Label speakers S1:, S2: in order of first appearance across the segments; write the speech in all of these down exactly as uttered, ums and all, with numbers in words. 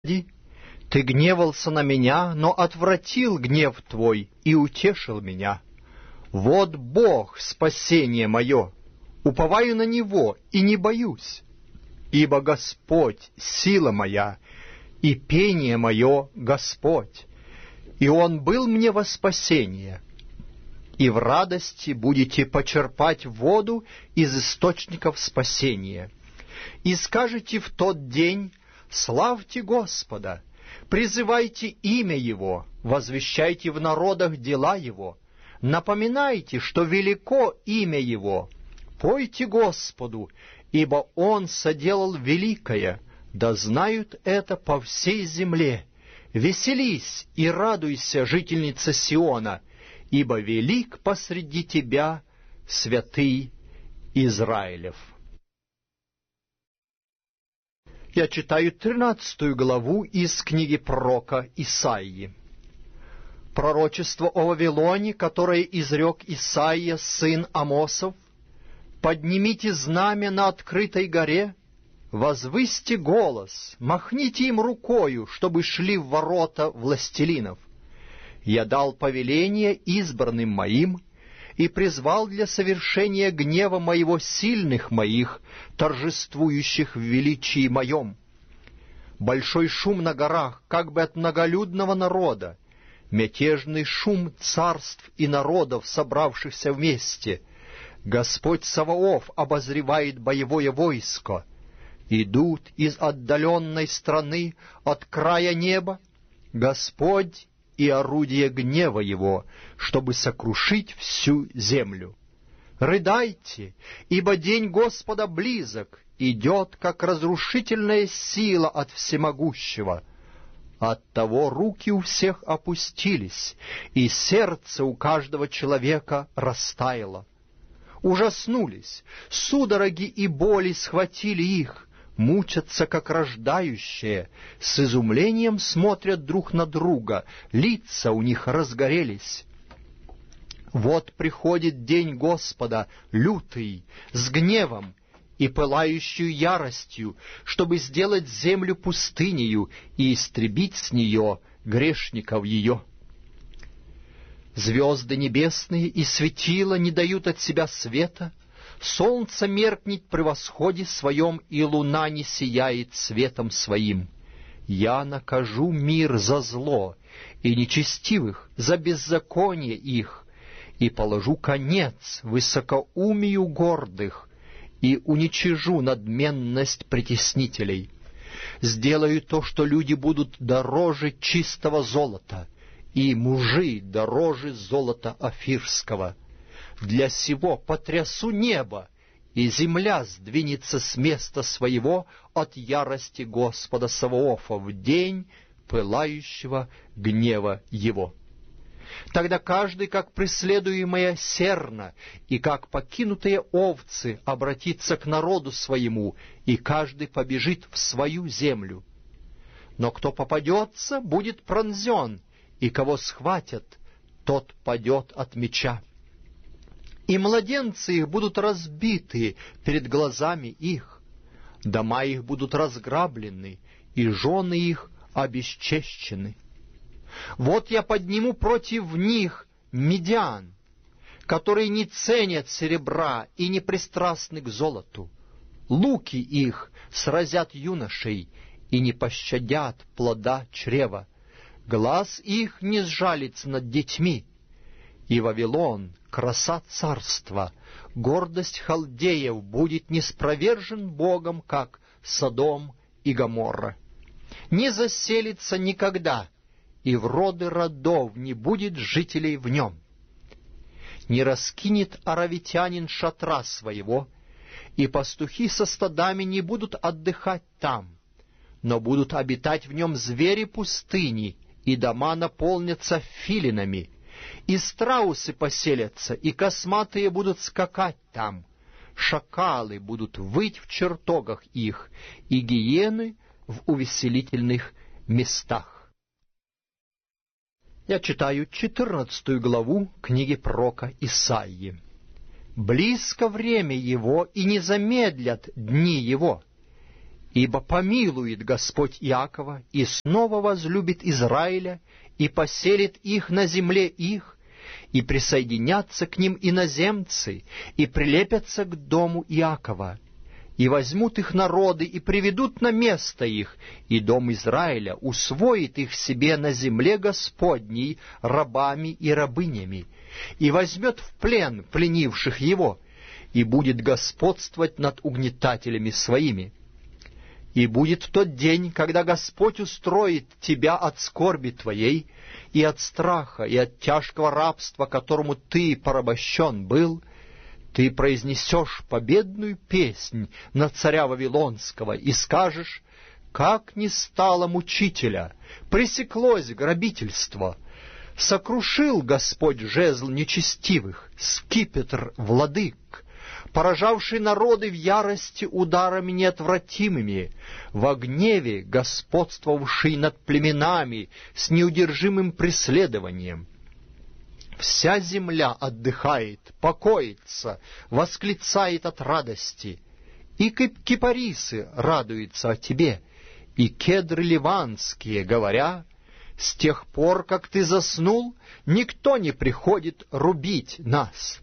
S1: Ты гневался на меня, но отвратил гнев Твой и утешил меня. Вот Бог, спасение мое, уповаю на Него и не боюсь, ибо Господь — сила моя, и пение мое — Господь, и Он был мне во спасение. И в радости будете почерпать воду из источников спасения. И скажете в тот день: славьте Господа, призывайте имя Его, возвещайте в народах дела Его, напоминайте, что велико имя Его, пойте Господу, ибо Он соделал великое, да знают это по всей земле. Веселись и радуйся, жительница Сиона, ибо велик посреди тебя святый Израилев. Я читаю тринадцатую главу из книги пророка Исаии. Пророчество о Вавилоне, которое изрек Исаия, сын Амосов: «Поднимите знамя на открытой горе, возвысьте голос, махните им рукою, чтобы шли в ворота властелинов. Я дал повеление избранным моим и призвал для совершения гнева моего сильных моих, торжествующих в величии моем. Большой шум на горах, как бы от многолюдного народа, мятежный шум царств и народов, собравшихся вместе. Господь Саваоф обозревает боевое войско. Идут из отдаленной страны, от края неба, Господь и орудие гнева Его, чтобы сокрушить всю землю. Рыдайте, ибо день Господа близок, идет, как разрушительная сила от всемогущего. Оттого руки у всех опустились, и сердце у каждого человека растаяло. Ужаснулись, судороги и боли схватили их, мучатся, как рождающие, с изумлением смотрят друг на друга, лица у них разгорелись. Вот приходит день Господа, лютый, с гневом и пылающую яростью, чтобы сделать землю пустынею и истребить с нее грешников ее. Звезды небесные и светила не дают от себя света, солнце меркнет при восходе своем, и луна не сияет светом своим. Я накажу мир за зло, и нечестивых за беззаконие их, и положу конец высокоумию гордых, и уничижу надменность притеснителей. Сделаю то, что люди будут дороже чистого золота, и мужи дороже золота офирского. Для сего потрясу небо, и земля сдвинется с места своего от ярости Господа Саваофа в день пылающего гнева Его. Тогда каждый, как преследуемая серна, и как покинутые овцы, обратится к народу своему, и каждый побежит в свою землю. Но кто попадется, будет пронзен, и кого схватят, тот падет от меча. И младенцы их будут разбиты перед глазами их, дома их будут разграблены, и жены их обесчещены. Вот я подниму против них медиан, которые не ценят серебра и не пристрастны к золоту. Луки их сразят юношей и не пощадят плода чрева. Глаз их не сжалится над детьми. И Вавилон, краса царства, гордость халдеев, будет неспровержен Богом, как Содом и Гоморра. Не заселится никогда, и в роды родов не будет жителей в нем. Не раскинет аравитянин шатра своего, и пастухи со стадами не будут отдыхать там, но будут обитать в нем звери пустыни, и дома наполнятся филинами. И страусы поселятся, и косматые будут скакать там, шакалы будут выть в чертогах их, и гиены в увеселительных местах. Я читаю четырнадцатую главу книги пророка Исаии. «Близко время его, и не замедлят дни его, Ибо помилует Господь Иакова, и снова возлюбит Израиля, и поселит их на земле их, и присоединятся к ним иноземцы, и прилепятся к дому Иакова, и возьмут их народы, и приведут на место их, и дом Израиля усвоит их себе на земле Господней рабами и рабынями, и возьмет в плен пленивших его, и будет господствовать над угнетателями своими. И будет в тот день, когда Господь устроит тебя от скорби твоей, и от страха, и от тяжкого рабства, которому ты порабощен был, ты произнесешь победную песнь на царя Вавилонского и скажешь: «Как не стало мучителя, пресеклось грабительство, сокрушил Господь жезл нечестивых, скипетр владык, поражавший народы в ярости ударами неотвратимыми, во гневе господствовавший над племенами с неудержимым преследованием. Вся земля отдыхает, покоится, восклицает от радости, и кипарисы радуются о тебе, и кедры ливанские, говоря: с тех пор, как ты заснул, никто не приходит рубить нас».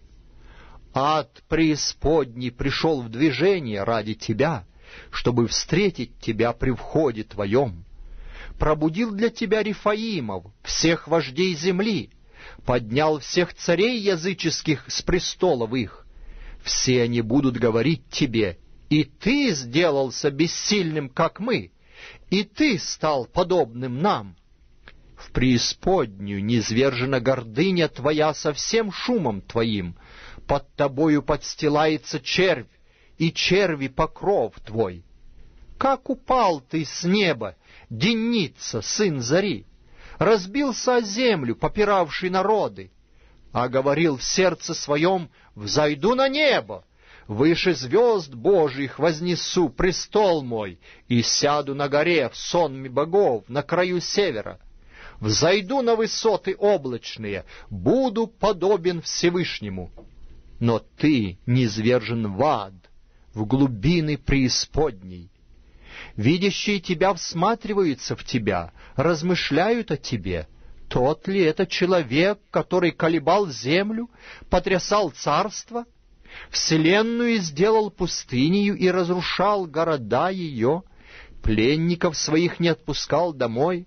S1: Ад преисподней пришел в движение ради тебя, чтобы встретить тебя при входе твоем. Пробудил для тебя Рифаимов, всех вождей земли, поднял всех царей языческих с престолов их. Все они будут говорить тебе: и ты сделался бессильным, как мы, и ты стал подобным нам. В преисподнюю низвержена гордыня твоя со всем шумом твоим, под тобою подстилается червь, и черви покров твой. Как упал ты с неба, Деница, сын зари, разбился о землю, попиравший народы, а говорил в сердце своем: взойду на небо, выше звезд Божьих вознесу престол мой, и сяду на горе в сонме богов на краю севера. Взойду на высоты облачные, буду подобен Всевышнему. Но ты низвержен в ад, в глубины преисподней. Видящие тебя всматриваются в тебя, размышляют о тебе. Тот ли это человек, который колебал землю, потрясал царство, вселенную сделал пустынею и разрушал города ее, пленников своих не отпускал домой?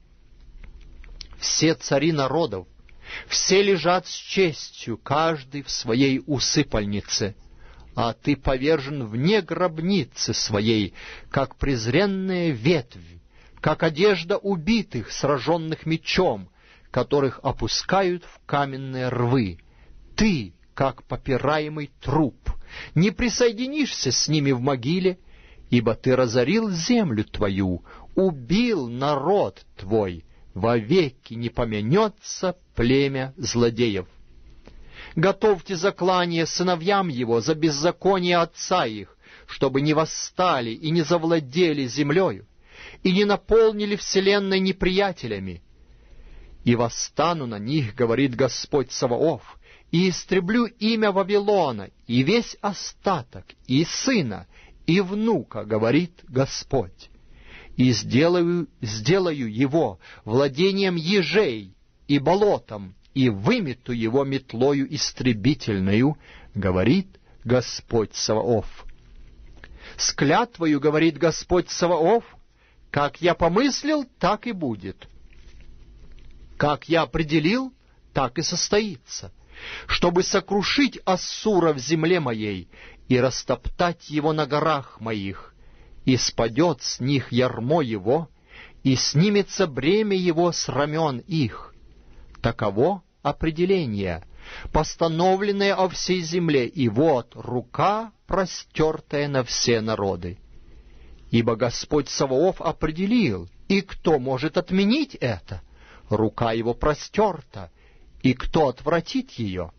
S1: Все цари народов, все лежат с честью, каждый в своей усыпальнице, а ты повержен вне гробницы своей, как презренная ветвь, как одежда убитых, сраженных мечом, которых опускают в каменные рвы. Ты, как попираемый труп, не присоединишься с ними в могиле, ибо ты разорил землю твою, убил народ твой, вовеки не помянется племя злодеев. Готовьте заклание сыновьям его за беззаконие отца их, чтобы не восстали и не завладели землею, и не наполнили вселенной неприятелями. И восстану на них, говорит Господь Саваоф, и истреблю имя Вавилона, и весь остаток, и сына, и внука, говорит Господь. И сделаю, сделаю его владением ежей и болотом, и вымету его метлою истребительную, говорит Господь Саваоф. С клятвою, говорит Господь Саваоф, как я помыслил, так и будет. Как я определил, так и состоится, чтобы сокрушить Ассура в земле моей и растоптать его на горах моих. И спадет с них ярмо его, и снимется бремя его с рамен их. Таково определение, постановленное о всей земле, и вот рука, простертая на все народы. Ибо Господь Саваоф определил, и кто может отменить это? Рука его простерта, и кто отвратит ее?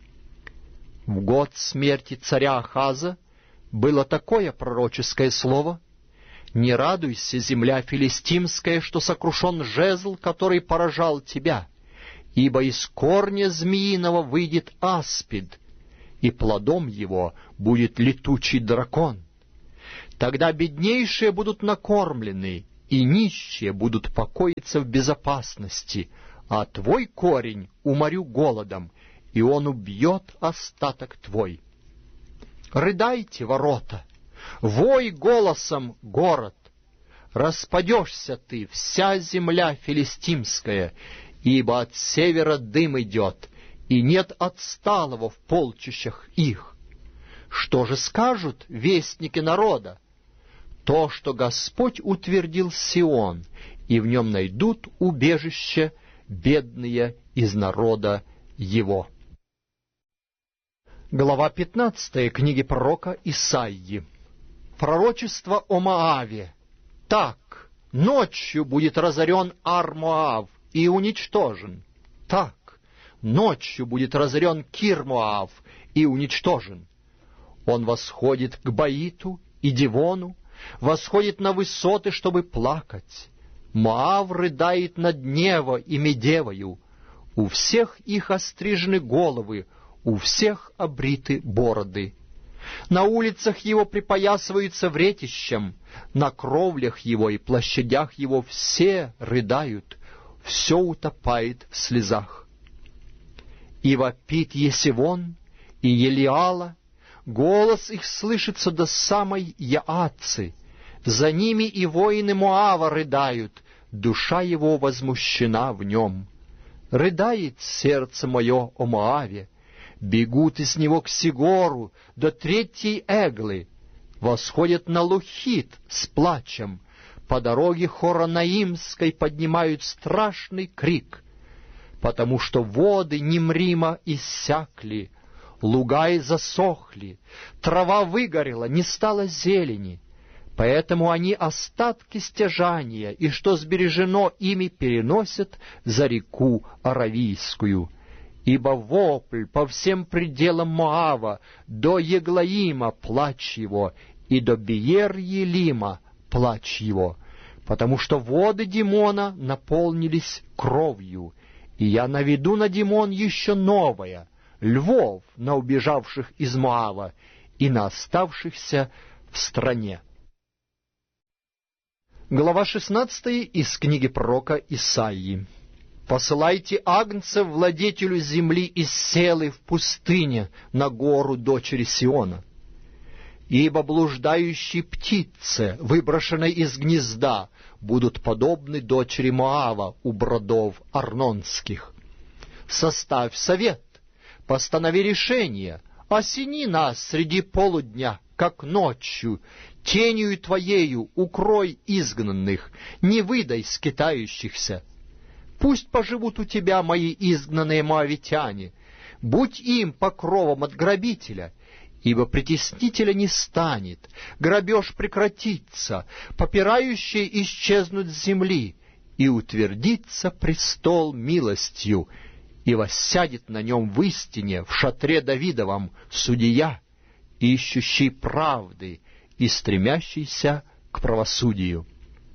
S1: В год смерти царя Ахаза было такое пророческое слово: «Не радуйся, земля филистимская, что сокрушен жезл, который поражал тебя, ибо из корня змеиного выйдет аспид, и плодом его будет летучий дракон. Тогда беднейшие будут накормлены, и нищие будут покоиться в безопасности, а твой корень уморю голодом, и он убьет остаток твой. Рыдайте, ворота, вой голосом, город, распадешься ты, вся земля филистимская, ибо от севера дым идет, и нет отсталого в полчищах их. Что же скажут вестники народа? То, что Господь утвердил Сион, и в нем найдут убежище бедные из народа его. Глава пятнадцатая книги пророка Исаии. Пророчество о Моаве. Так, ночью будет разорен Ар-Моав и уничтожен. Так, ночью будет разорен Кир-Моав и уничтожен. Он восходит к Баиту и Дивону, восходит на высоты, чтобы плакать. Моав рыдает над Нево и Медевою. У всех их острижены головы, у всех обриты бороды. На улицах его припоясываются вретищем, на кровлях его и площадях его все рыдают, все утопает в слезах. И вопит Есивон, и Елиала, голос их слышится до самой Яатцы. За ними и воины Моава рыдают, душа его возмущена в нем. Рыдает сердце мое о Моаве, бегут из него к Сигору до третьей Эглы, восходят на Лухит с плачем, по дороге Хоронаимской поднимают страшный крик, потому что воды Нимрима иссякли, луга засохли, трава выгорела, не стало зелени. Поэтому они остатки стяжания, и что сбережено ими, переносят за реку Аравийскую. Ибо вопль по всем пределам Моава, до Еглаима плач его, и до Биер-Елима плач его, потому что воды Димона наполнились кровью, и я наведу на Димон еще новое, львов на убежавших из Моава и на оставшихся в стране. Глава шестнадцатая из книги пророка Исаии. «Посылайте агнцев владетелю земли из Селы в пустыне на гору дочери Сиона. Ибо блуждающие птицы, выброшенные из гнезда, будут подобны дочери Моава у бродов Арнонских. Составь совет, постанови решение, осени нас среди полудня, как ночью, тенью твоею укрой изгнанных, не выдай скитающихся. Пусть поживут у тебя мои изгнанные моавитяне, будь им покровом от грабителя, ибо притеснителя не станет, грабеж прекратится, попирающие исчезнут с земли, и утвердится престол милостью, и воссядет на нем в истине, в шатре Давидовом, судья, ищущий правды и стремящийся к правосудию.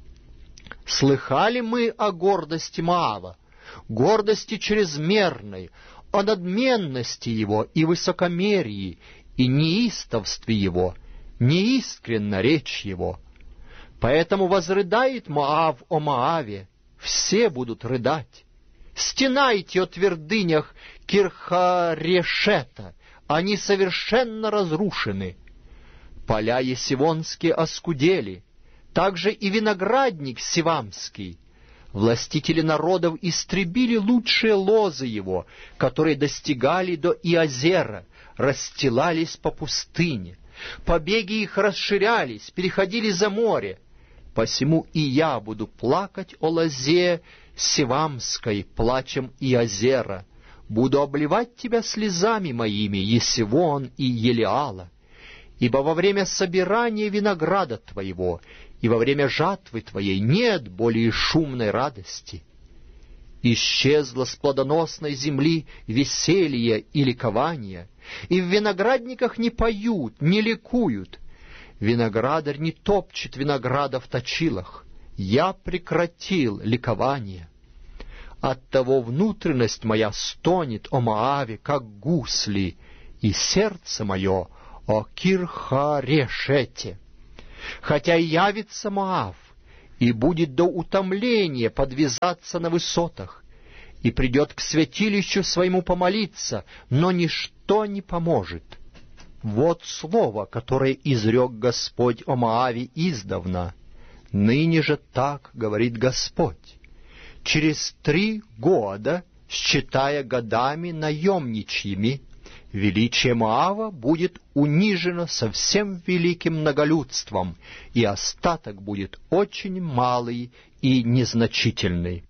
S1: Слыхали мы о гордости Моава, гордости чрезмерной, о надменности его и высокомерии, и неистовстве его, неискренна речь его. Поэтому возрыдает Моав о Моаве, все будут рыдать. Стенайте о твердынях Кирхарешета, они совершенно разрушены. Поля есивонские оскудели, также и виноградник сивамский. Властители народов истребили лучшие лозы его, которые достигали до Иозера, расстилались по пустыне. Побеги их расширялись, переходили за море. Посему и я буду плакать о лозе сивамской, плачем Иозера. Буду обливать тебя слезами моими, Есивон и Елиала. Ибо во время собирания винограда твоего и во время жатвы твоей нет более шумной радости. Исчезло с плодоносной земли веселье и ликование, и в виноградниках не поют, не ликуют. Виноградарь не топчет винограда в точилах. Я прекратил ликование. Оттого внутренность моя стонет о Моаве, как гусли, и сердце мое о Кирхарешете. Хотя явится Моав, и будет до утомления подвязаться на высотах, и придет к святилищу своему помолиться, но ничто не поможет. Вот слово, которое изрек Господь о Моаве издавна. Ныне же так говорит Господь: через три года, считая годами наемничьими, величие Моава будет унижено со всем великим многолюдством, и остаток будет очень малый и незначительный.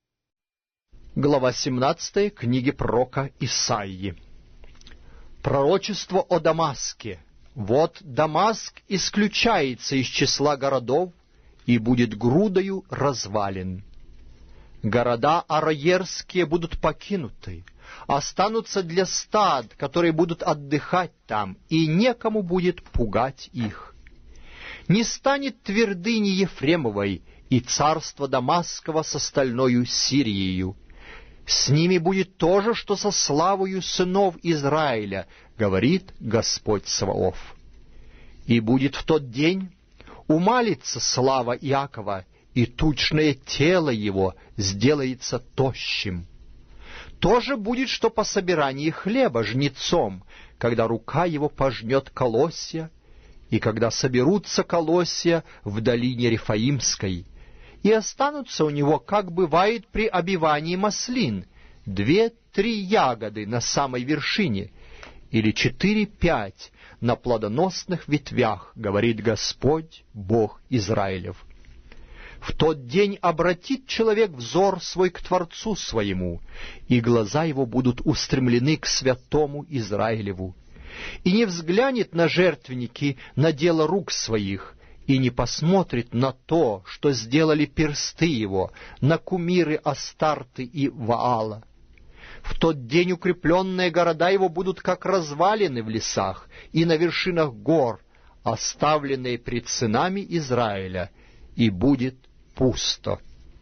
S1: Глава семнадцатая книги пророка Исаии. Пророчество о Дамаске. Вот Дамаск исключается из числа городов и будет грудою развалин. Города араерские будут покинуты, останутся для стад, которые будут отдыхать там, и некому будет пугать их. Не станет твердыни Ефремовой и царство Дамасского с остальною Сириею. С ними будет то же, что со славою сынов Израиля, говорит Господь Саваоф. И будет в тот день умалится слава Иакова, и тучное тело его сделается тощим. То же будет, что по собирании хлеба жнецом, когда рука его пожнет колосья, и когда соберутся колосья в долине Рефаимской, и останутся у него, как бывает при обивании маслин, две-три ягоды на самой вершине, или четыре-пять на плодоносных ветвях, говорит Господь, Бог Израилев. В тот день обратит человек взор свой к Творцу своему, и глаза его будут устремлены к святому Израилеву, и не взглянет на жертвенники, на дело рук своих, и не посмотрит на то, что сделали персты его, на кумиры Астарты и Ваала. В тот день укрепленные города его будут как развалины в лесах и на вершинах гор, оставленные пред сынами Израиля, и будет пусто.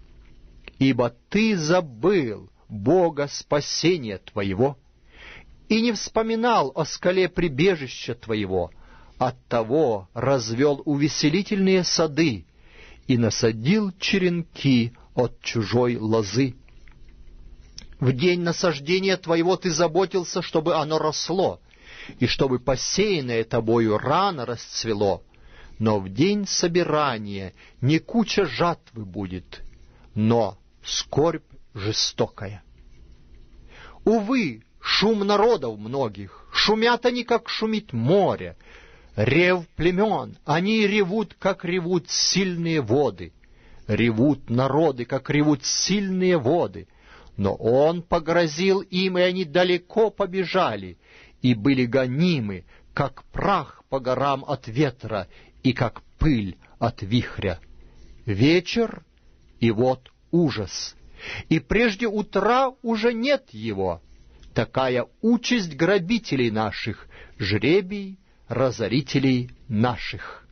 S1: Ибо ты забыл Бога спасения твоего и не вспоминал о скале прибежища твоего, оттого развел увеселительные сады и насадил черенки от чужой лозы. В день насаждения твоего ты заботился, чтобы оно росло, и чтобы посеянное тобою рано расцвело, но в день собирания не куча жатвы будет, но скорбь жестокая. Увы, шум народов многих, шумят они, как шумит море, рев племен, они ревут, как ревут сильные воды, ревут народы, как ревут сильные воды, но он погрозил им, и они далеко побежали, и были гонимы, как прах по горам от ветра, и как пыль от вихря. Вечер, и вот ужас, и прежде утра уже нет его. Такая участь грабителей наших, жребий разорителей наших.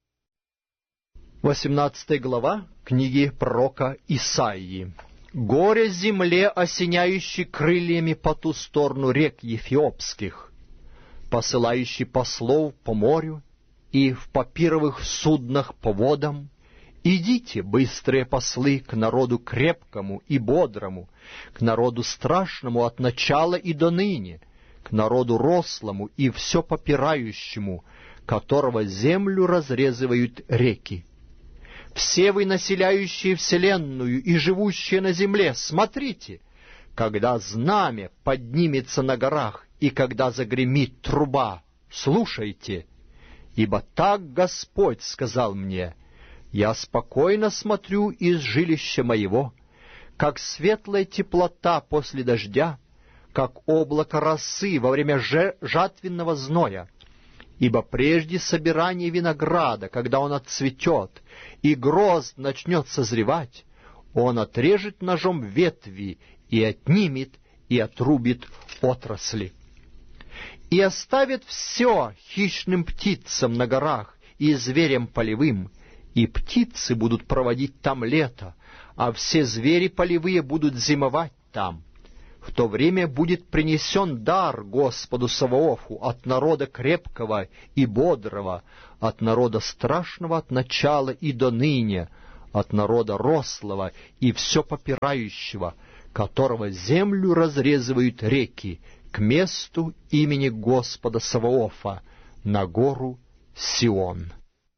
S1: восемнадцатая глава книги пророка Исаии. Горе земле, осеняющей крыльями по ту сторону рек Ефиопских, посылающий послов по морю и в папировых суднах по водам. Идите, быстрые послы, к народу крепкому и бодрому, к народу страшному от начала и до ныне, к народу рослому и все попирающему, которого землю разрезывают реки. Все вы, населяющие вселенную и живущие на земле, смотрите, когда знамя поднимется на горах и когда загремит труба, слушайте, ибо так Господь сказал мне: я спокойно смотрю из жилища моего, как светлая теплота после дождя, как облако росы во время жатвенного зноя. Ибо прежде собирания винограда, когда он отцветет, и грозд начнет созревать, он отрежет ножом ветви и отнимет, и отрубит отрасли. И оставит все хищным птицам на горах и зверям полевым, и птицы будут проводить там лето, а все звери полевые будут зимовать там. В то время будет принесен дар Господу Саваофу от народа крепкого и бодрого, от народа страшного от начала и до ныне, от народа рослого и все попирающего, которого землю разрезывают реки, к месту имени Господа Саваофа, на гору Сион».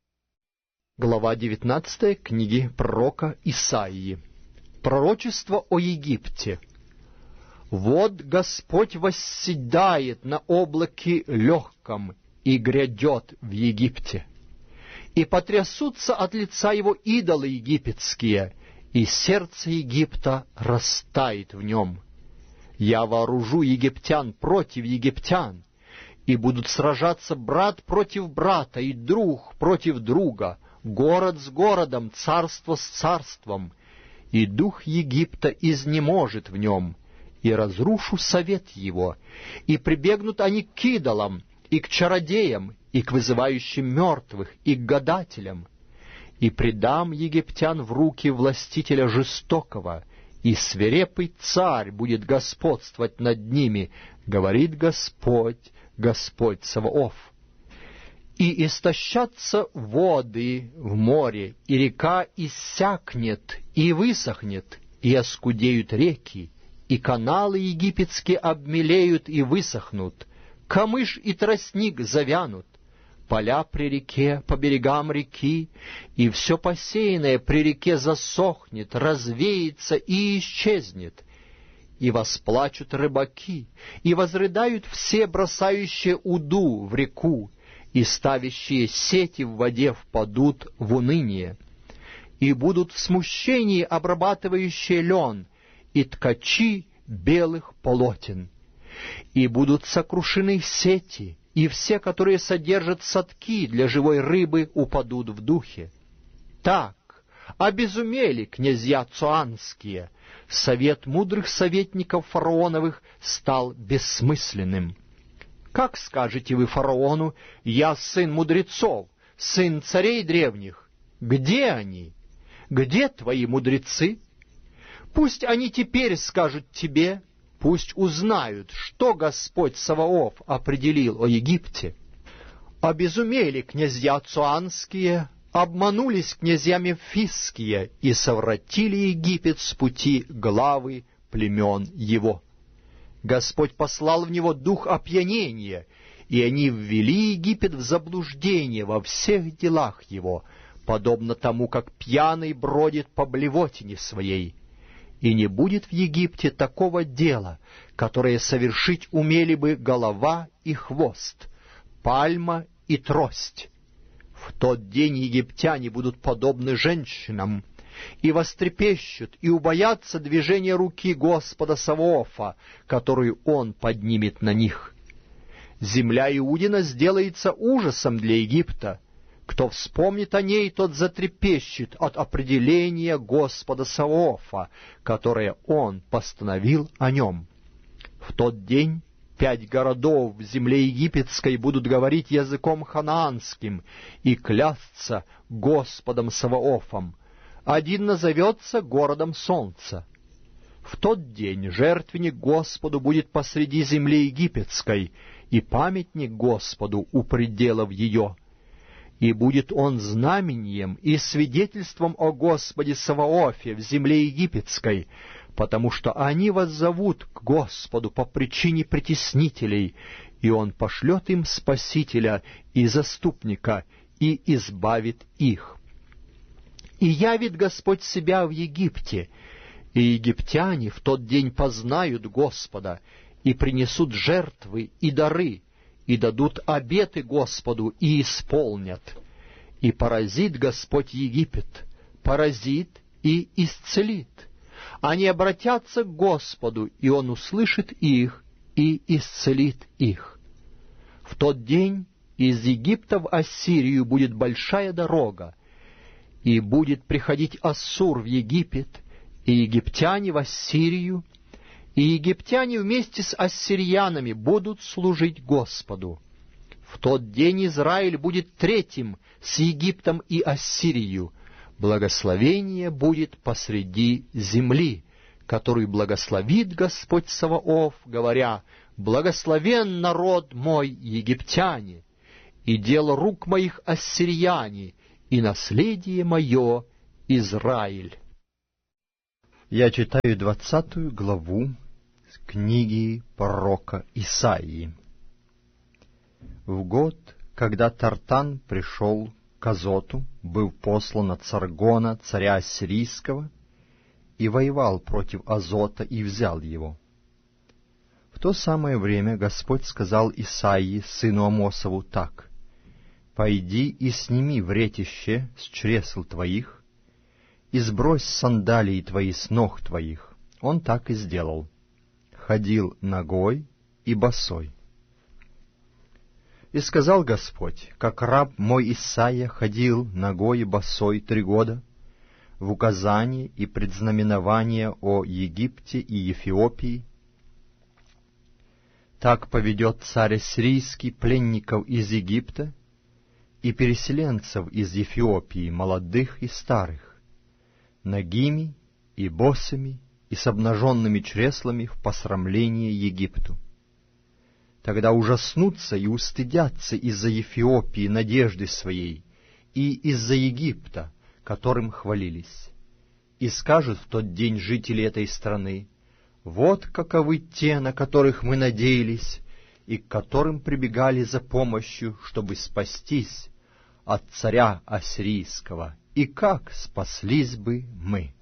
S1: Глава девятнадцатая книги пророка Исаии. Пророчество о Египте. «Вот Господь восседает на облаке легком и грядет в Египте, и потрясутся от лица его идолы египетские, и сердце Египта растает в нем. Я вооружу египтян против египтян, и будут сражаться брат против брата и друг против друга, город с городом, царство с царством, и дух Египта изнеможет в нем, и разрушу совет его, и прибегнут они к идолам, и к чародеям, и к вызывающим мертвых, и к гадателям, и предам египтян в руки властителя жестокого, и свирепый царь будет господствовать над ними, говорит Господь, Господь Саваоф. И истощатся воды в море, и река иссякнет, и высохнет, и оскудеют реки, и каналы египетские обмелеют и высохнут, камыш и тростник завянут, поля при реке, по берегам реки, и все посеянное при реке засохнет, развеется и исчезнет. И восплачут рыбаки, и возрыдают все, бросающие уду в реку, и ставящие сети в воде впадут в уныние. И будут в смущении обрабатывающие лен, и ткачи белых полотен. И будут сокрушены сети, и все, которые содержат садки для живой рыбы, упадут в духе. Так обезумели князья цоанские, совет мудрых советников фараоновых стал бессмысленным. Как скажете вы фараону: «Я сын мудрецов, сын царей древних»? Где они? Где твои мудрецы? Пусть они теперь скажут тебе, пусть узнают, что Господь Саваоф определил о Египте. Обезумели князья цоанские, обманулись князья мемфисские и совратили Египет с пути главы племен его. Господь послал в него дух опьянения, и они ввели Египет в заблуждение во всех делах его, подобно тому, как пьяный бродит по блевотине своей. И не будет в Египте такого дела, которое совершить умели бы голова и хвост, пальма и трость. В тот день египтяне будут подобны женщинам, и вострепещут, и убоятся движения руки Господа Саваофа, которую Он поднимет на них. Земля Иудина сделается ужасом для Египта. Кто вспомнит о ней, тот затрепещет от определения Господа Саваофа, которое Он постановил о нем. В тот день пять городов в земле египетской будут говорить языком ханаанским и клясться Господом Саваофом. Один назовется городом солнца. В тот день жертвенник Господу будет посреди земли египетской, и памятник Господу у пределов ее. И будет он знамением и свидетельством о Господе Саваофе в земле египетской, потому что они воззовут к Господу по причине притеснителей, и Он пошлет им Спасителя и Заступника, и избавит их. И явит Господь себя в Египте, и египтяне в тот день познают Господа, и принесут жертвы и дары, и дадут обеты Господу, и исполнят. И поразит Господь Египет, поразит и исцелит. Они обратятся к Господу, и Он услышит их и исцелит их. В тот день из Египта в Ассирию будет большая дорога, и будет приходить Ассур в Египет, и египтяне в Ассирию, и египтяне вместе с ассирянами будут служить Господу. В тот день Израиль будет третьим с Египтом и Ассирией. Благословение будет посреди земли, который благословит Господь Саваоф, говоря: «Благословен народ мой египтяне, и дело рук моих ассирияне, и наследие мое Израиль».
S2: Я читаю двадцатую главу книги пророка Исаии. В год, когда Тартан пришел к Азоту, был послан от Саргона, царя Ассирийского, и воевал против Азота и взял его. В то самое время Господь сказал Исаии, сыну Амосову, так: «Пойди и сними вретище с чресл твоих, и сбрось сандалии твои с ног твоих». Он так и сделал. Ходил нагой и босой. И сказал Господь: «Как раб мой Исаия ходил нагой и босой три года, в указание и предзнаменование о Египте и Эфиопии, так поведет царь ассирийский пленников из Египта и переселенцев из Эфиопии, молодых и старых, нагими и босыми и с обнаженными чреслами в посрамление Египту. Тогда ужаснутся и устыдятся из-за Эфиопии надежды своей и из-за Египта, которым хвалились. И скажут в тот день жители этой страны: вот каковы те, на которых мы надеялись, и к которым прибегали за помощью, чтобы спастись от царя ассирийского, и как спаслись бы мы».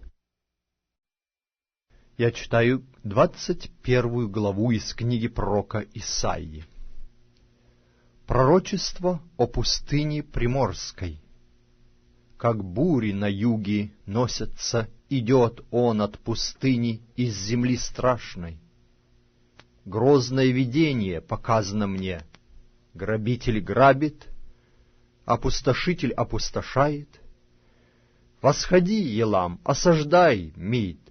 S2: Я читаю двадцать первую главу из книги пророка Исаии. Пророчество о пустыне Приморской. Как бури на юге носятся, идет он от пустыни из земли страшной. Грозное видение показано мне. Грабитель грабит, опустошитель опустошает. Восходи, Елам, осаждай, Мид.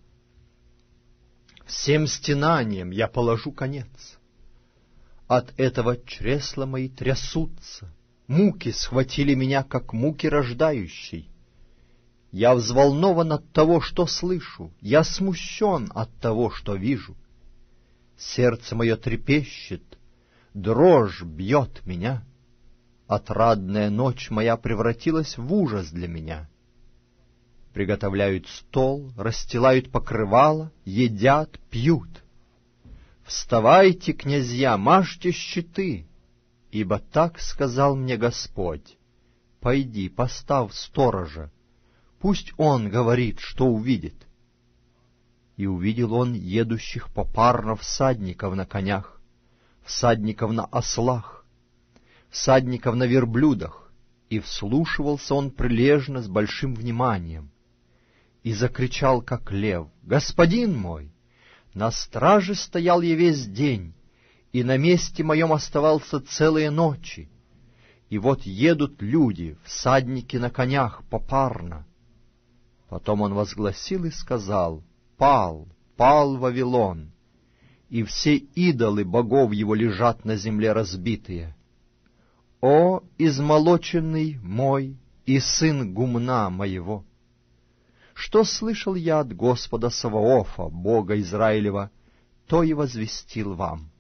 S2: Всем стенаниям я положу конец. От этого чресла мои трясутся, муки схватили меня, как муки рождающей. Я взволнован от того, что слышу, я смущен от того, что вижу. Сердце мое трепещет, дрожь бьет меня. Отрадная ночь моя превратилась в ужас для меня. Приготовляют стол, расстилают покрывало, едят, пьют. Вставайте, князья, мажьте щиты, ибо так сказал мне Господь: пойди, поставь сторожа, пусть он говорит, что увидит. И увидел он едущих попарно всадников на конях, всадников на ослах, всадников на верблюдах, и вслушивался он прилежно с большим вниманием, и закричал, как лев: «Господин мой! На страже стоял я весь день, и на месте моем оставался целые ночи. И вот едут люди, всадники на конях, попарно». Потом он возгласил и сказал: «Пал, пал Вавилон, и все идолы богов его лежат на земле разбитые. О, измолоченный мой и сын гумна моего! Что слышал я от Господа Саваофа, Бога Израилева, то и возвестил вам».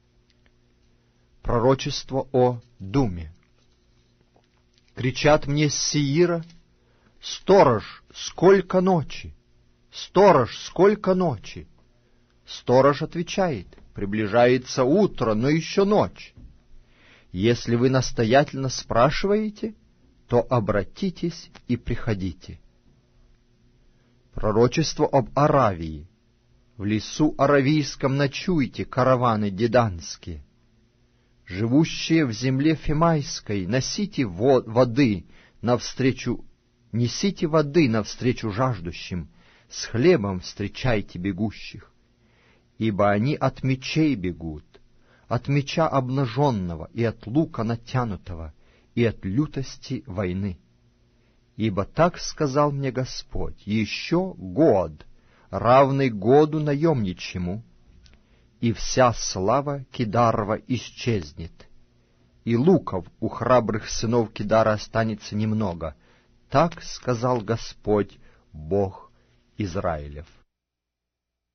S2: Пророчество о Думе. Кричат мне с Сеира: «Сторож, сколько ночи! Сторож, сколько ночи!» Сторож отвечает: «Приближается утро, но еще ночь». Если вы настоятельно спрашиваете, то обратитесь и приходите. Пророчество об Аравии. В лесу аравийском ночуйте, караваны деданские. Живущие в земле Фимайской, носите воды навстречу, несите воды навстречу жаждущим, с хлебом встречайте бегущих. Ибо они от мечей бегут, от меча обнаженного и от лука натянутого, и от лютости войны. Ибо так сказал мне Господь: еще год, равный году наемничьему, и вся слава Кидарова исчезнет, и луков у храбрых сынов Кидара останется немного. Так сказал Господь, Бог Израилев.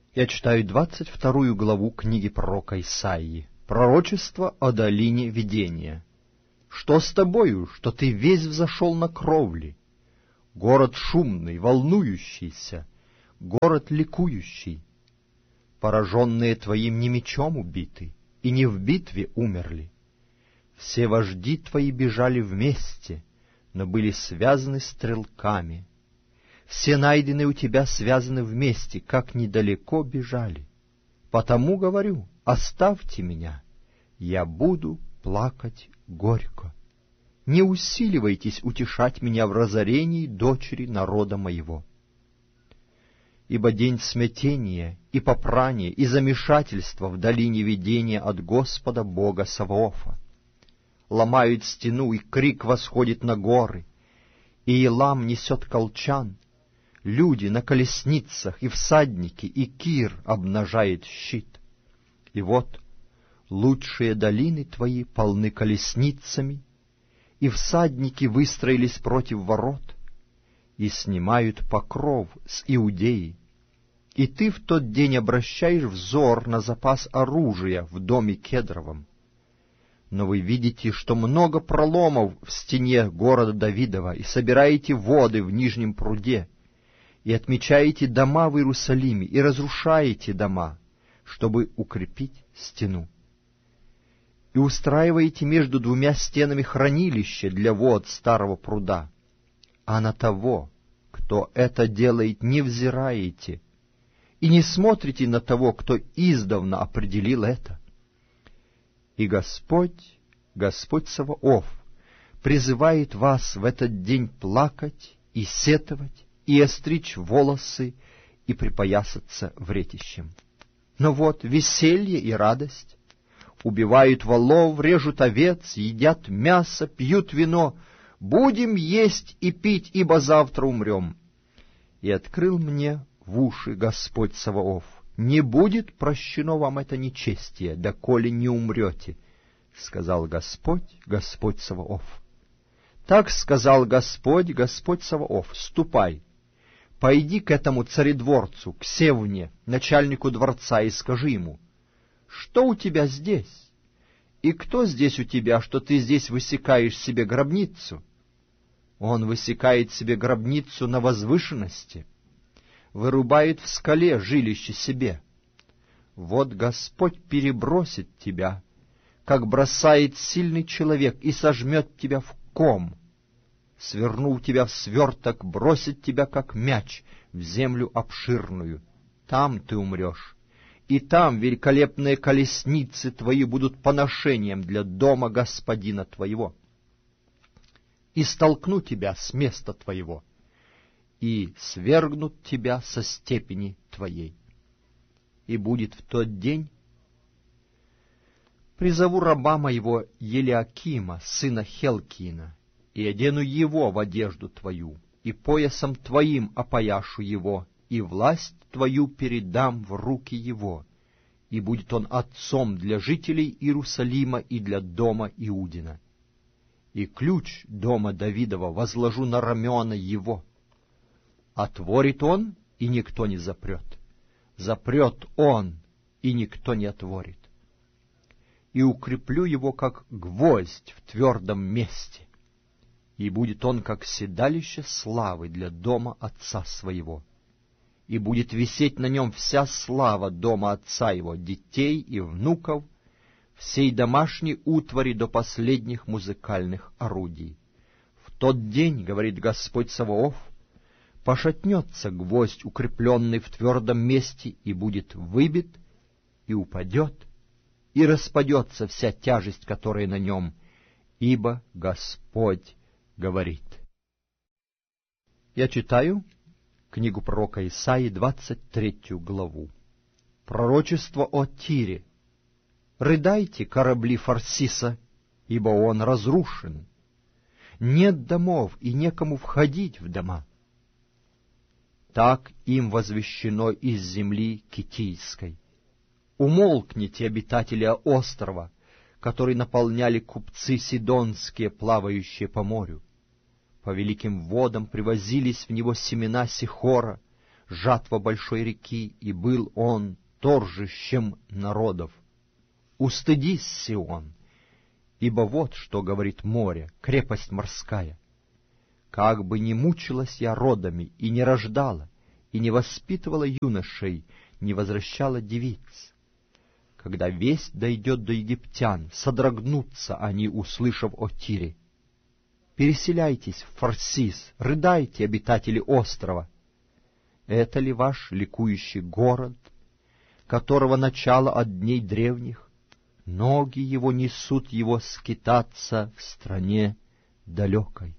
S2: Я читаю двадцать вторую главу книги пророка Исаии. Пророчество о долине видения. «Что с тобою, что ты весь взошел на кровли? Город шумный, волнующийся, город ликующий. Пораженные твоим не мечом убиты, и не в битве умерли. Все вожди твои бежали вместе, но были связаны стрелками. Все найденные у тебя связаны вместе, как недалеко бежали. Потому говорю, оставьте меня, я буду плакать горько. Не усиливайтесь утешать меня в разорении дочери народа моего. Ибо день смятения и попрания и замешательства в долине видения от Господа Бога Саваофа. Ломают стену, и крик восходит на горы, и Елам несет колчан. Люди на колесницах, и всадники, и Кир обнажает щит. И вот лучшие долины твои полны колесницами, и всадники выстроились против ворот, и снимают покров с Иудеи. И ты в тот день обращаешь взор на запас оружия в доме Кедровом. Но вы видите, что много проломов в стене города Давидова, и собираете воды в нижнем пруде, и отмечаете дома в Иерусалиме, и разрушаете дома, чтобы укрепить стену. И устраиваете между двумя стенами хранилище для вод старого пруда, а на того, кто это делает, не взираете, и не смотрите на того, кто издавна определил это. И Господь, Господь Саваоф, призывает вас в этот день плакать и сетовать, и остричь волосы, и припоясаться вретищем. Но вот веселье и радость. Убивают волов, режут овец, едят мясо, пьют вино. Будем есть и пить, ибо завтра умрем. И открыл мне в уши Господь Саваоф: не будет прощено вам это нечестие, доколе не умрете, сказал Господь, Господь Саваоф. Так сказал Господь, Господь Саваоф: ступай, пойди к этому царедворцу, к Севне, начальнику дворца, и скажи ему: что у тебя здесь? И кто здесь у тебя, что ты здесь высекаешь себе гробницу? Он высекает себе гробницу на возвышенности, вырубает в скале жилище себе. Вот Господь перебросит тебя, как бросает сильный человек, и сожмет тебя в ком, свернув тебя в сверток, бросит тебя, как мяч, в землю обширную. Там ты умрешь, и там великолепные колесницы твои будут поношением для дома господина твоего. И столкну тебя с места твоего, и свергнут тебя со степени твоей. И будет в тот день, призову раба моего Елиакима, сына Хелкина, и одену его в одежду твою, и поясом твоим опояшу его, и власть твою передам в руки его, и будет он отцом для жителей Иерусалима и для дома Иудина. И ключ дома Давидова возложу на рамена его. Отворит он, и никто не запрет. Запрет он, и никто не отворит. И укреплю его, как гвоздь в твердом месте, и будет он, как седалище славы для дома отца своего. И будет висеть на нем вся слава дома отца его, детей и внуков, всей домашней утвари до последних музыкальных орудий. В тот день, говорит Господь Саваоф, пошатнется гвоздь, укрепленный в твердом месте, и будет выбит, и упадет, и распадется вся тяжесть, которая на нем, ибо Господь говорит. Я читаю книгу пророка Исаии, двадцать третью главу. Пророчество о Тире. «Рыдайте, корабли Фарсиса, ибо он разрушен. Нет домов, и некому входить в дома. Так им возвещено из земли Китийской. Умолкните, обитатели острова, который наполняли купцы сидонские, плавающие по морю. По великим водам привозились в него семена Сихора, жатва большой реки, и был он торжищем народов. Устыдись, Сион, ибо вот что говорит море, крепость морская. Как бы ни мучилась я родами, и не рождала, и не воспитывала юношей, не возвращала девиц. Когда весть дойдет до египтян, содрогнутся они, услышав о Тире. Переселяйтесь в Фарсис, рыдайте, обитатели острова. Это ли ваш ликующий город, которого начало от дней древних? Ноги его несут его скитаться в стране далекой.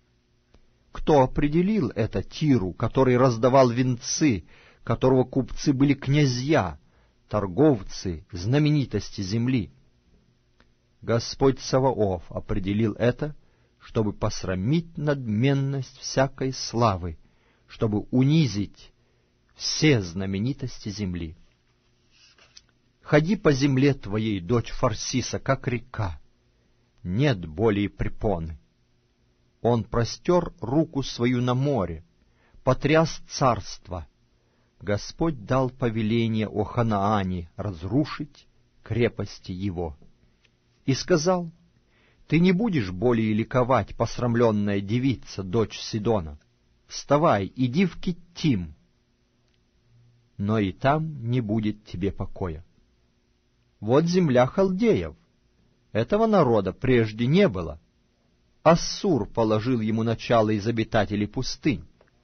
S2: Кто определил это Тиру, который раздавал венцы, которого купцы были князья, торговцы, знаменитости земли? Господь Саваоф определил это, чтобы посрамить надменность всякой славы, чтобы унизить все знаменитости земли. Ходи по земле твоей, дочь Фарсиса, как река, нет более препоны. Он простер руку свою на море, потряс царство. Господь дал повеление о Ханаане разрушить крепости его. И сказал: ты не будешь более ликовать, посрамленная девица, дочь Сидона. Вставай, иди в Киттим, но и там не будет тебе покоя. Вот земля халдеев. Этого народа прежде не было. Ассур положил ему начало из обитателей пустынь.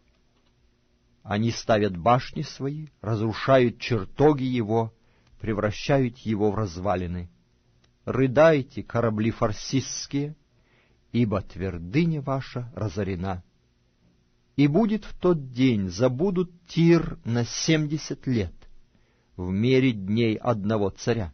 S2: Они ставят башни свои, разрушают чертоги его, превращают его в развалины. Рыдайте, корабли фарсисские, ибо твердыня ваша разорена. И будет в тот день забудут Тир на семьдесят лет, в мере дней одного царя.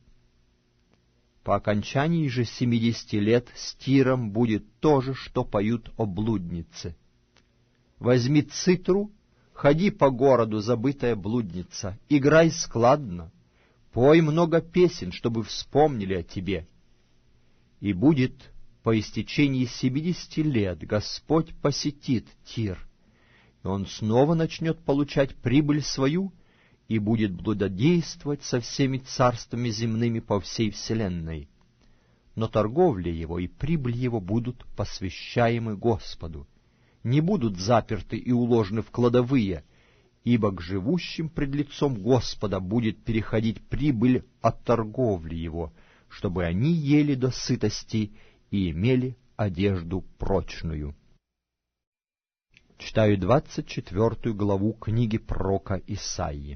S2: По окончании же семидесяти лет с Тиром будет то же, что поют о блуднице. Возьми цитру, ходи по городу, забытая блудница, играй складно, пой много песен, чтобы вспомнили о тебе. И будет по истечении семидесяти лет Господь посетит Тир, и он снова начнет получать прибыль свою, и будет блудодействовать со всеми царствами земными по всей вселенной. Но торговля его и прибыль его будут посвящаемы Господу, не будут заперты и уложены в кладовые, ибо к живущим пред лицом Господа будет переходить прибыль от торговли его, чтобы они ели до сытости и имели одежду прочную. Читаю двадцать четвертую главу книги пророка Исаии.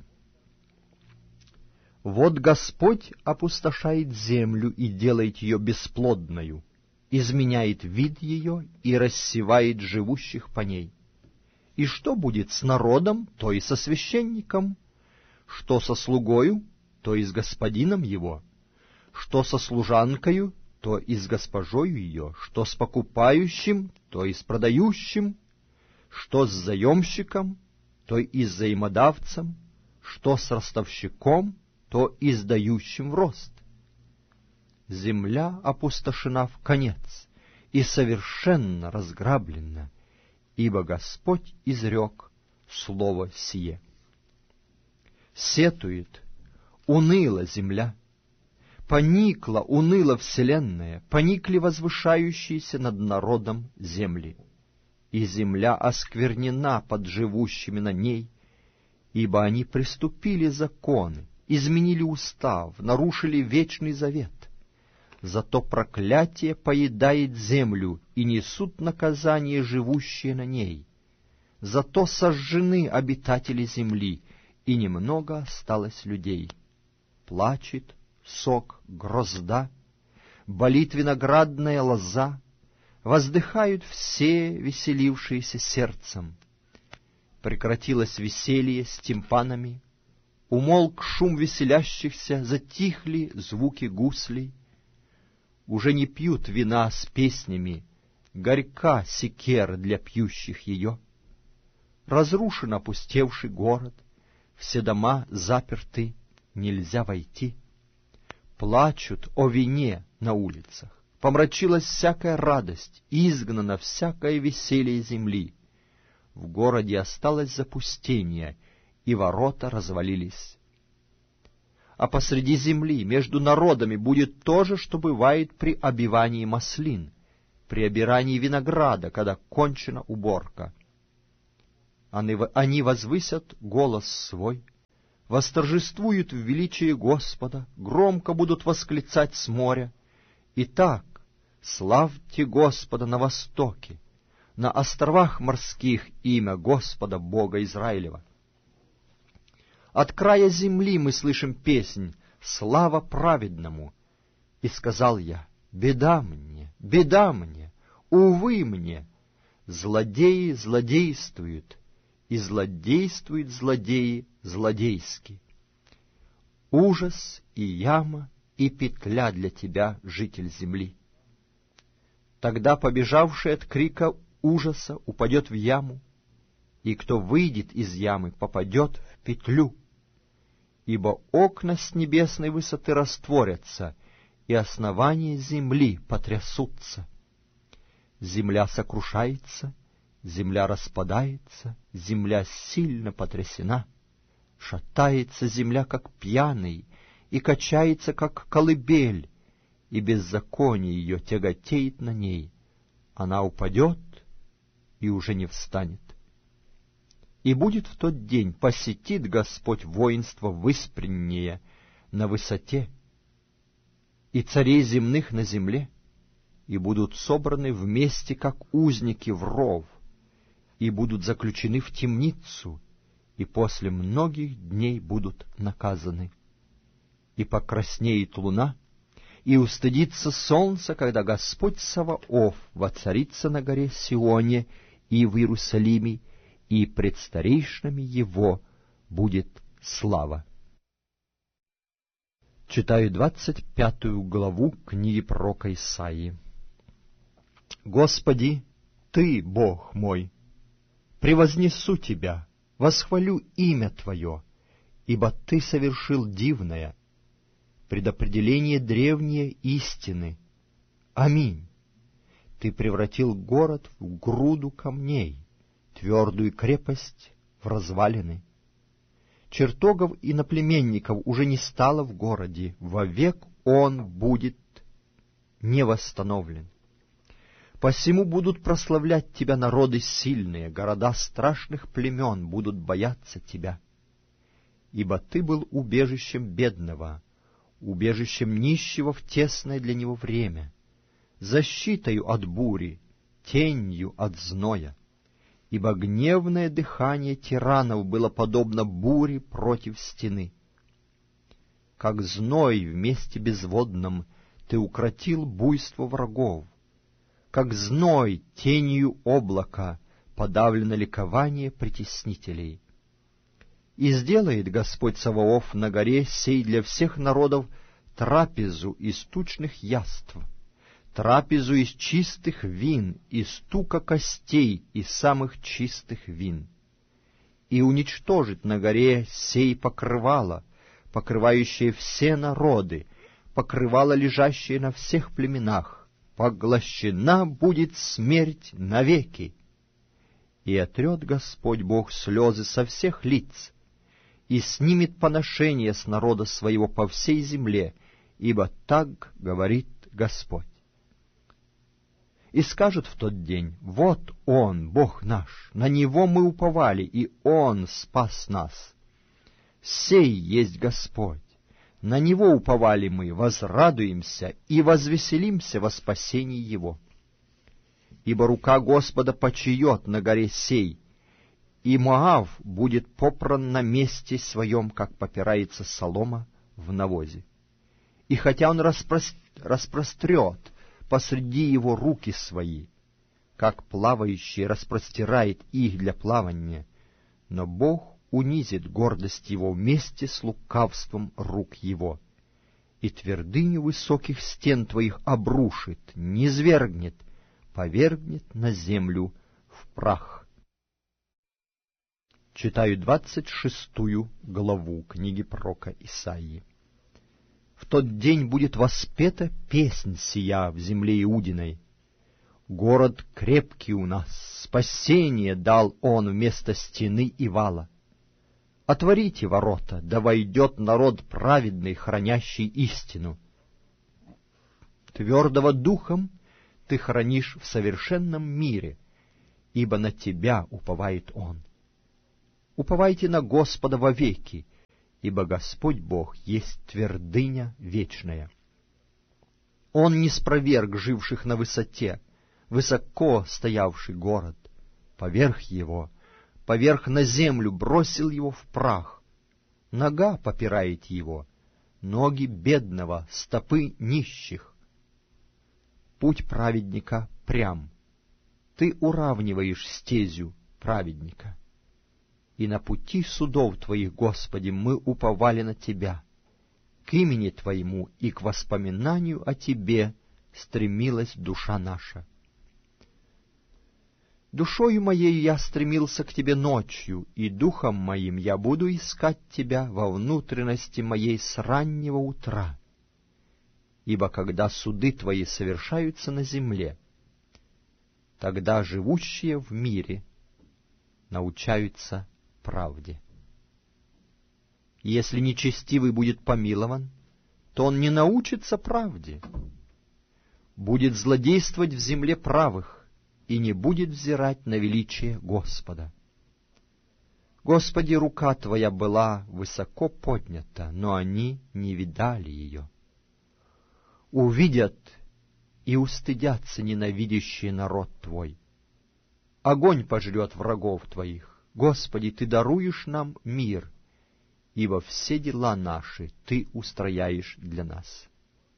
S2: Вот Господь опустошает землю и делает ее бесплодною, изменяет вид ее и рассевает живущих по ней. И что будет с народом, то и со священником, что со слугою, то и с господином его, что со служанкою, то и с госпожою ее, что с покупающим, то и с продающим, что с заемщиком, то и с заимодавцем, что с ростовщиком, то и с дающим в рост. Земля опустошена в конец и совершенно разграблена, ибо Господь изрек слово сие. Сетует, уныла земля, поникла, уныла вселенная, поникли возвышающиеся над народом земли, и земля осквернена под живущими на ней, ибо они приступили законы, изменили устав, нарушили вечный завет. Зато проклятие поедает землю, и несут наказание живущие на ней. Зато сожжены обитатели земли, и немного осталось людей. Плачет сок грозда, болит виноградная лоза, воздыхают все веселившиеся сердцем. Прекратилось веселье с тимпанами, умолк шум веселящихся, затихли звуки гуслей. Уже не пьют вина с песнями, горька секера для пьющих ее. Разрушен опустевший город, все дома заперты, нельзя войти. Плачут о вине на улицах, помрачилась всякая радость, изгнано всякое веселье земли. В городе осталось запустение, и ворота развалились. А посреди земли между народами будет то же, что бывает при обивании маслин, при обирании винограда, когда кончена уборка. Они, они возвысят голос свой, восторжествуют в величии Господа, громко будут восклицать с моря. Итак, славьте Господа на востоке, на островах морских имя Господа Бога Израилева. От края земли мы слышим песнь «Слава праведному». И сказал я: беда мне, беда мне, увы мне, злодеи злодействуют, и злодействуют злодеи злодейски. Ужас и яма, и петля для тебя, житель земли. Тогда побежавший от крика ужаса упадет в яму, и кто выйдет из ямы, попадет в петлю. Ибо окна с небесной высоты растворятся, и основания земли потрясутся. Земля сокрушается, земля распадается, земля сильно потрясена. Шатается земля, как пьяный, и качается, как колыбель, и беззаконие ее тяготеет на ней. Она упадет и уже не встанет. И будет в тот день, посетит Господь воинство выспреннее на высоте, и царей земных на земле, и будут собраны вместе, как узники в ров, и будут заключены в темницу, и после многих дней будут наказаны. И покраснеет луна, и устыдится солнце, когда Господь Саваоф воцарится на горе Сионе и в Иерусалиме, и пред старейшинами его будет слава. Читаю двадцать пятую главу книги пророка Исаии. Господи, Ты, Бог мой, превознесу Тебя, восхвалю имя Твое, ибо Ты совершил дивное, предопределение древние истины. Аминь. Ты превратил город в груду камней, твердую крепость в развалины. Чертогов и наплеменников уже не стало в городе, вовек он будет не восстановлен. Посему будут прославлять тебя народы сильные, города страшных племен будут бояться тебя. Ибо ты был убежищем бедного, убежищем нищего в тесное для него время, защитою от бури, тенью от зноя. Ибо гневное дыхание тиранов было подобно буре против стены. Как зной в месте безводном ты укротил буйство врагов, как зной тенью облака подавлено ликование притеснителей. И сделает Господь Саваоф на горе сей для всех народов трапезу из тучных яств, трапезу из чистых вин, из тука костей и самых чистых вин. И уничтожит на горе сей покрывало, покрывающее все народы, покрывало, лежащее на всех племенах, поглощена будет смерть навеки. И отрет Господь Бог слезы со всех лиц, и снимет поношение с народа своего по всей земле, ибо так говорит Господь. И скажет в тот день: вот Он, Бог наш, на Него мы уповали, и Он спас нас. Сей есть Господь, на Него уповали мы, возрадуемся и возвеселимся во спасении Его. Ибо рука Господа почиет на горе сей, и Моав будет попран на месте своем, как попирается солома в навозе. И хотя он распрост... распрострет посреди его руки свои, как плавающий распростирает их для плавания, но Бог унизит гордость его вместе с лукавством рук его, и твердыню высоких стен твоих обрушит, низвергнет, повергнет на землю в прах. Читаю двадцать шестую главу книги пророка Исаии. В тот день будет воспета песнь сия в земле Иудиной. Город крепкий у нас, спасение дал он вместо стены и вала. Отворите ворота, да войдет народ праведный, хранящий истину. Твердого духом ты хранишь в совершенном мире, ибо на тебя уповает он. Уповайте на Господа вовеки, ибо Господь Бог есть твердыня вечная. Он не спроверг живших на высоте, высоко стоявший город. Поверх его, поверх на землю бросил его в прах. Нога попирает его, ноги бедного, стопы нищих. Путь праведника прям, ты уравниваешь стезю праведника. И на пути судов Твоих, Господи, мы уповали на Тебя. К имени Твоему и к воспоминанию о Тебе стремилась душа наша. Душою моей я стремился к Тебе ночью, и духом моим я буду искать Тебя во внутренности моей с раннего утра. Ибо когда суды Твои совершаются на земле, тогда живущие в мире научаются правде. Если нечестивый будет помилован, то он не научится правде, будет злодействовать в земле правых и не будет взирать на величие Господа. Господи, рука Твоя была высоко поднята, но они не видали ее. Увидят и устыдятся ненавидящие народ Твой. Огонь пожрет врагов Твоих. Господи, Ты даруешь нам мир, ибо все дела наши Ты устрояешь для нас.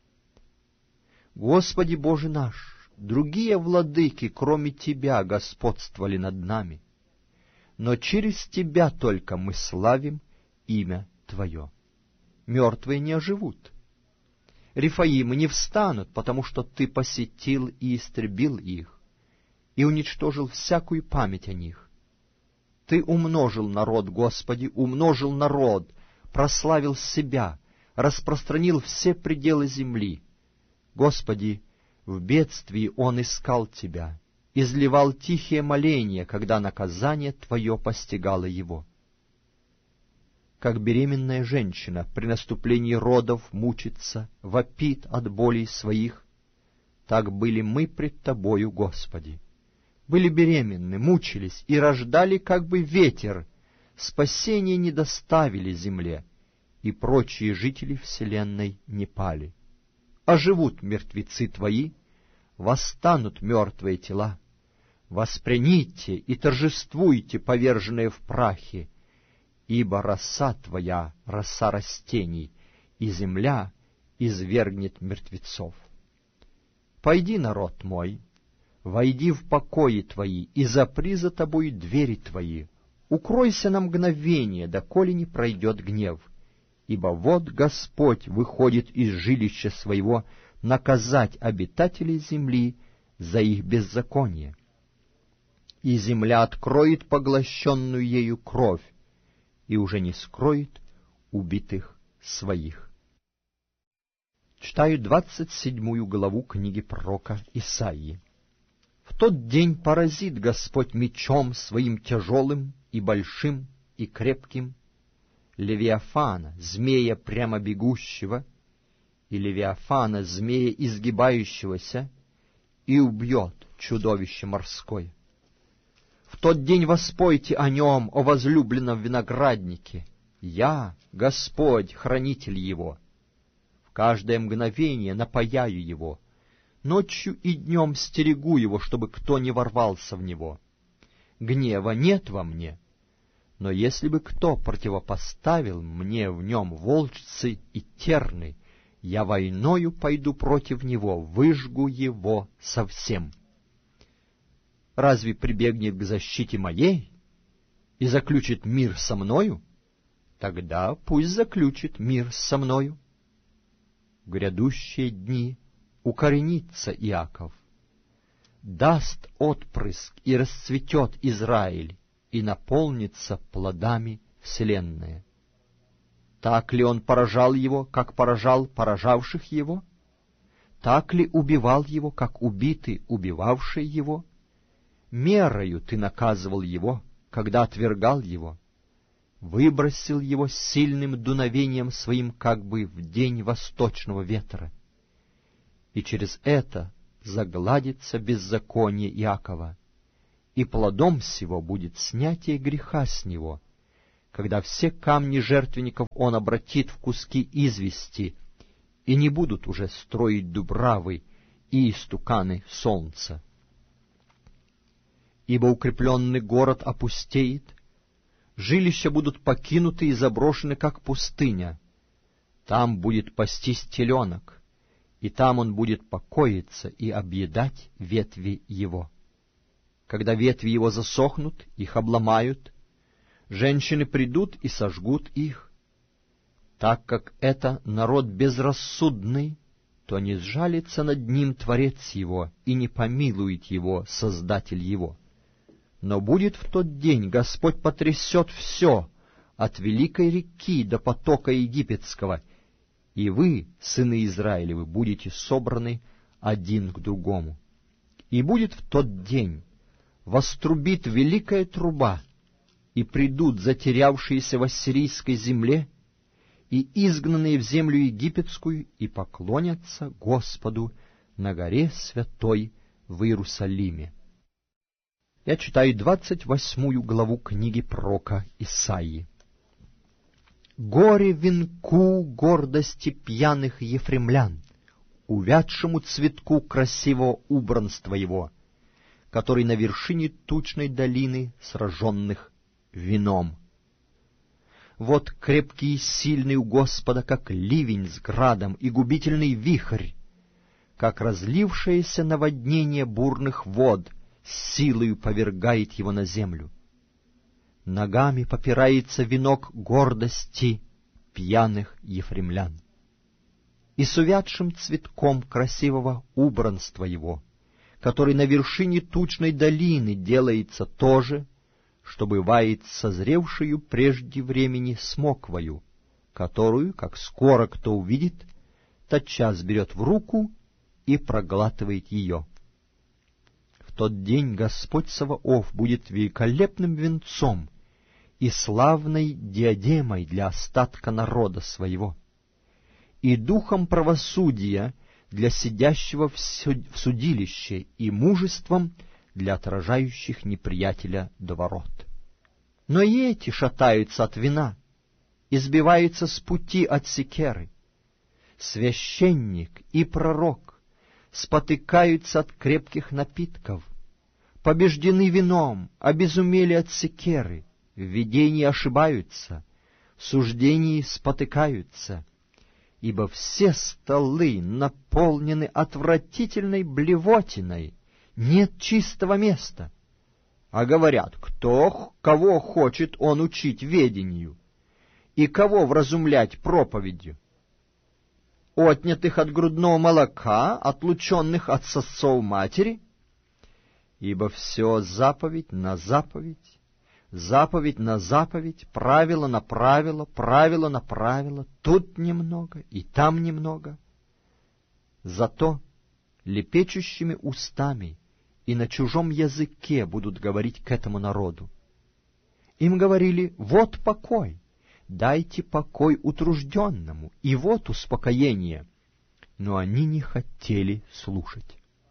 S2: Господи Боже наш, другие владыки, кроме Тебя, господствовали над нами, но через Тебя только мы славим имя Твое. Мертвые не оживут. Рефаимы не встанут, потому что Ты посетил и истребил их, и уничтожил всякую память о них. Ты умножил народ, Господи, умножил народ, прославил себя, распространил все пределы земли. Господи, в бедствии он искал Тебя, изливал тихие моления, когда наказание Твое постигало его. Как беременная женщина при наступлении родов мучится, вопит от болей своих, так были мы пред Тобою, Господи. Были беременны, мучились и рождали как бы ветер, спасения не доставили земле, и прочие жители вселенной не пали. Оживут мертвецы Твои, восстанут мертвые тела. Воспряните и торжествуйте, поверженные в прахе, ибо роса Твоя — роса растений, и земля извергнет мертвецов. Пойди, народ мой, войди в покои Твои и запри за Тобой двери Твои. Укройся на мгновение, доколе не пройдет гнев. Ибо вот Господь выходит из жилища Своего наказать обитателей земли за их беззаконие. И земля откроет поглощенную ею кровь, и уже не скроет убитых своих. Читаю двадцать седьмую главу книги пророка Исаии. В тот день поразит Господь мечом Своим тяжелым и большим и крепким Левиафана, змея прямо бегущего, и Левиафана, змея изгибающегося, и убьет чудовище морское. В тот день воспойте о нем, о возлюбленном винограднике. Я, Господь, хранитель его. В каждое мгновение напояю его, ночью и днем стерегу его, чтобы кто не ворвался в него. Гнева нет во мне, но если бы кто противопоставил мне в нем волчцы и терны, я войною пойду против него, выжгу его совсем. Разве прибегнет к защите моей и заключит мир со мною? Тогда пусть заключит мир со мною. В грядущие дни укоренится Иаков, даст отпрыск и расцветет Израиль, и наполнится плодами вселенная. Так ли он поражал его, как поражал поражавших его? Так ли убивал его, как убиты убивавшие его? Мерою ты наказывал его, когда отвергал его. выбросил его сильным дуновением своим, как бы в день восточного ветра. И через это загладится беззаконие Иакова, и плодом сего будет снятие греха с него, когда все камни жертвенников он обратит в куски извести, и не будут уже строить дубравы и истуканы солнца. Ибо укрепленный город опустеет, жилища будут покинуты и заброшены, как пустыня. Там будет пастись теленок, и там он будет покоиться и объедать ветви его. Когда ветви его засохнут, их обломают, женщины придут и сожгут их. Так как это народ безрассудный, то не сжалится над ним Творец его, и не помилует его Создатель его. Но будет в тот день Господь потрясет все, от великой реки до потока египетского, и вы, сыны Израилевы, будете собраны один к другому. И будет в тот день, вострубит великая труба, и придут затерявшиеся в ассирийской земле, и изгнанные в землю египетскую, и поклонятся Господу на горе святой в Иерусалиме. Я читаю двадцать восьмую главу книги пророка Исаии. «Горе венку гордости пьяных ефремлян, увядшему цветку красивого убранства его, который на вершине тучной долины сраженных вином. Вот крепкий и сильный у Господа, как ливень с градом, и губительный вихрь, как разлившееся наводнение бурных вод, силою повергает его на землю. Ногами попирается венок гордости пьяных ефремлян. И с увядшим цветком красивого убранства его, который на вершине тучной долины делается тоже, что бывает созревшую прежде времени смоквою, которую, как скоро кто увидит, тотчас берет в руку и проглатывает ее. В тот день Господь Саваоф будет великолепным венцом и славной диадемой для остатка народа своего, и духом правосудия для сидящего в судилище, и мужеством для отражающих неприятеля до ворот. Но и эти шатаются от вина, избиваются с пути от секеры. Священник и пророк спотыкаются от крепких напитков, побеждены вином, обезумели от секеры, в видении ошибаются, в суждении спотыкаются, ибо все столы наполнены отвратительной блевотиной, нет чистого места. А говорят, кто, кого хочет он учить ведению, и кого вразумлять проповедью? Отнятых от грудного молока, отлученных от сосцов матери? Ибо все заповедь на заповедь, заповедь на заповедь, правило на правило, правило на правило, тут немного и там немного. Зато лепечущими устами и на чужом языке будут говорить к этому народу. Им говорили: вот покой, дайте покой утружденному, и вот успокоение. Но они не хотели слушать.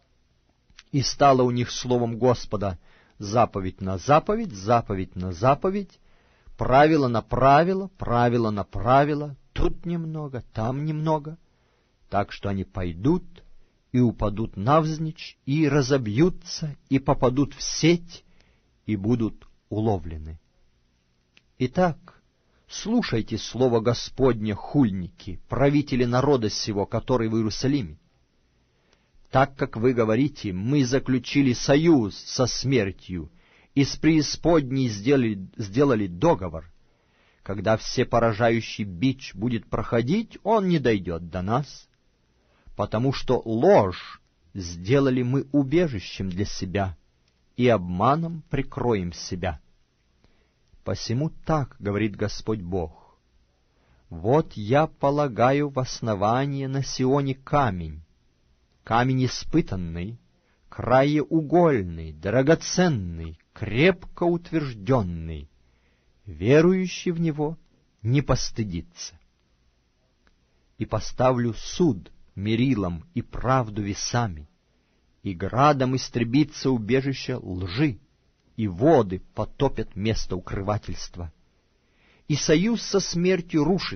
S2: И стало у них словом Господа заповедь на заповедь, заповедь на заповедь, правило на правило, правило на правило, тут немного, там немного, так что они пойдут и упадут навзничь, и разобьются, и попадут в сеть, и будут уловлены. Итак, слушайте слово Господне, хульники, правители народа сего, который в Иерусалиме. Так как вы говорите: мы заключили союз со смертью, и с преисподней сделали, сделали договор, когда всепоражающий бич будет проходить, он не дойдет до нас, потому что ложь сделали мы убежищем для себя, и обманом прикроем себя. Посему так говорит Господь Бог: вот я полагаю в основание на Сионе камень, камень испытанный, краеугольный, драгоценный, крепко утвержденный, верующий в Него не постыдится. И поставлю суд мерилом и правду весами, и градом истребится убежище лжи, и воды потопят место укрывательства. И союз со смертью рушится,